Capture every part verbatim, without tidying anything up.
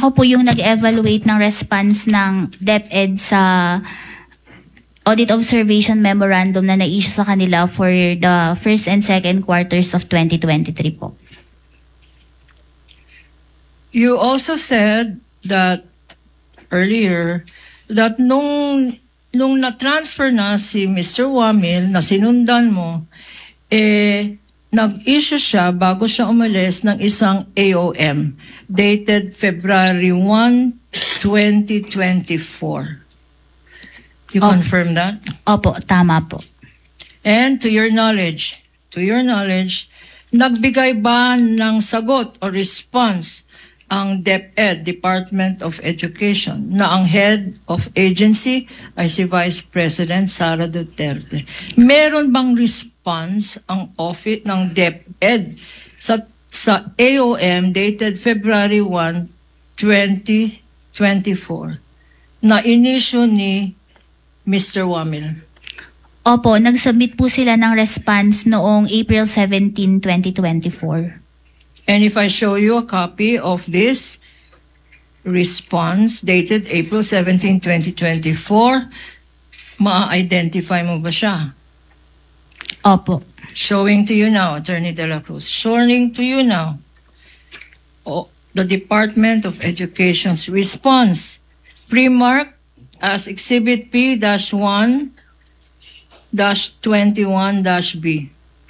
Ako po yung nag-evaluate ng response ng DepEd sa Audit Observation Memorandum na na-issue sa kanila for the first and second quarters of twenty twenty-three po. You also said that earlier that nung nung na-transfer na si Mister Wamil na sinundan mo, eh, nag-issue siya bago siya umalis ng isang A O M dated February first, twenty twenty-four. You Opo. confirm that? Opo, tama po. And to your knowledge, to your knowledge, nagbigay ba ng sagot o response ang DepEd, Department of Education, na ang head of agency ay si Vice President Sara Duterte? Meron bang response ang office ng DepEd sa, sa A O M dated February first, twenty twenty-four na inisyu ni Mister Wamil? Opo, nag-submit po sila ng response noong April seventeenth, twenty twenty-four. And if I show you a copy of this response dated April seventeenth, twenty twenty-four, ma-identify mo ba siya? Opo. Showing to you now, Attorney De La Cruz. Showing to you now, oh, the Department of Education's response, pre-marked as Exhibit P one twenty-one B.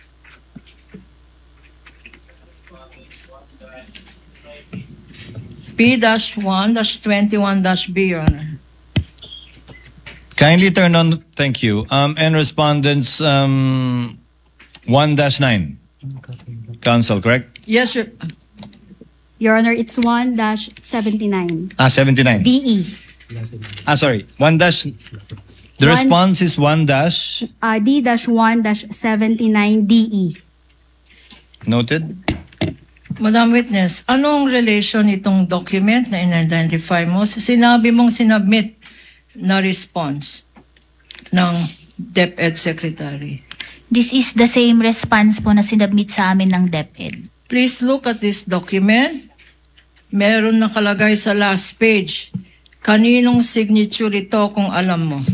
P one twenty-one B, Your Honor. Kindly turn on, thank you. Um, and respondents um, one dash nine. Counsel, correct? Yes, sir. Your Honor, it's one dash seventy-nine. Ah, seventy-nine. D E. Ah, sorry. One dash. The One- response is one dash. Uh, D dash one dash seventy-nine D E. Noted. Madam Witness, anong relation itong document na in-identify mo sa sinabi mong sinubmit na response ng DepEd Secretary? This is the same response po na sinubmit sa amin ng DepEd. Please look at this document. Meron nakalagay sa last page. Kaninong signature ito kung alam mo?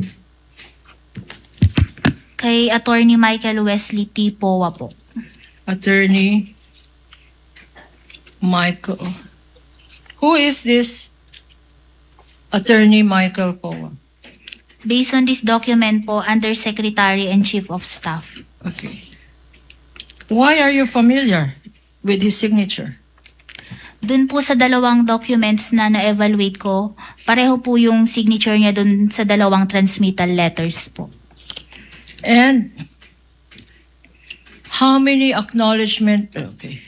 Kay Attorney Michael Wesley T. Powa po. Attorney Michael. Who is this Attorney Michael Powa? Based on this document po, Undersecretary and Chief of Staff. Okay. Why are you familiar with his signature? Dun po sa dalawang documents na na-evaluate ko, pareho po yung signature niya dun sa dalawang transmittal letters po. And how many acknowledgement? Okay.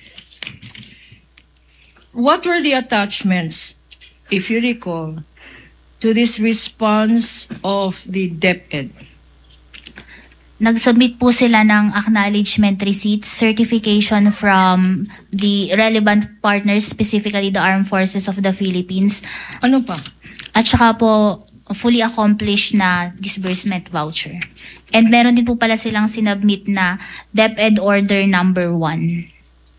What were the attachments, if you recall, to this response of the DepEd? Nag-submit po sila ng acknowledgement receipts, certification from the relevant partners, specifically the Armed Forces of the Philippines, Ano pa? at saka po fully accomplished na disbursement voucher. And meron din po pala silang sinubmit na DepEd Order number one.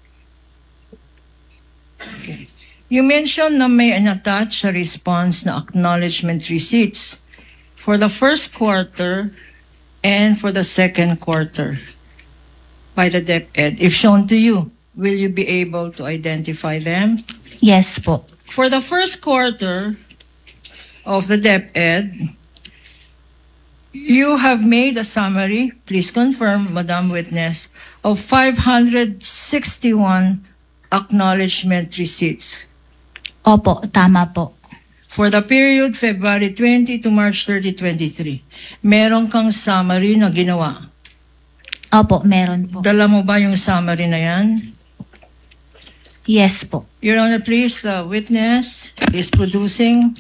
You mentioned na may an-attach sa response na acknowledgement receipts for the first quarter and for the second quarter by the DepEd. If shown to you, will you be able to identify them? Yes po. For the first quarter of the DepEd, you have made a summary, please confirm, Madam Witness, of five hundred sixty-one acknowledgement receipts Opo, tama po. for the period February twentieth to March thirtieth, twenty-three. Meron kang summary na ginawa. Opo, meron po. Dala mo ba yung summary na yan? Yes po. Your Honor, please, the witness is producing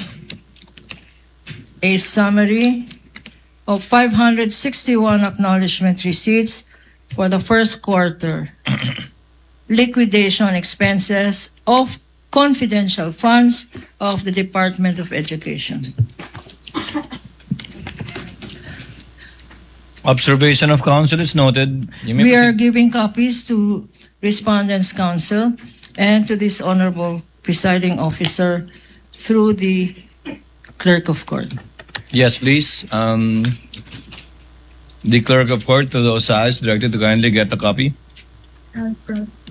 a summary of five hundred sixty-one acknowledgement receipts for the first quarter. Liquidation expenses of confidential funds of the Department of Education. Observation of counsel is noted. You may We are proceed. giving copies to Respondents' Counsel and to this Honorable presiding officer, through the clerk of court. Yes, please. Um, the clerk of court to those eyes directed to kindly get a copy. Uh,